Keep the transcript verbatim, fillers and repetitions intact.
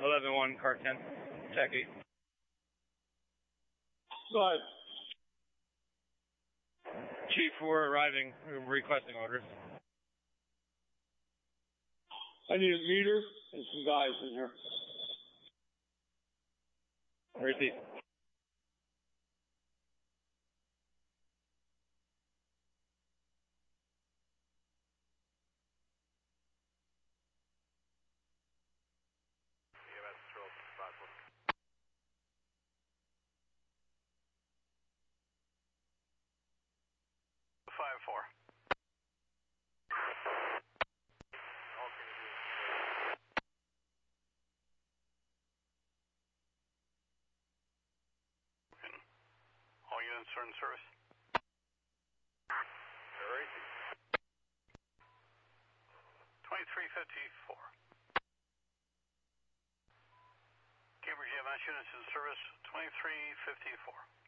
eleven one, car ten, Tech eight. Go ahead. Chief, we're arriving, we're requesting orders. I need a meter and some guys in here. Repeat. Five four. All units are in service. twenty-three fifty-four. Cambridge E M S units in service, twenty-three fifty-four.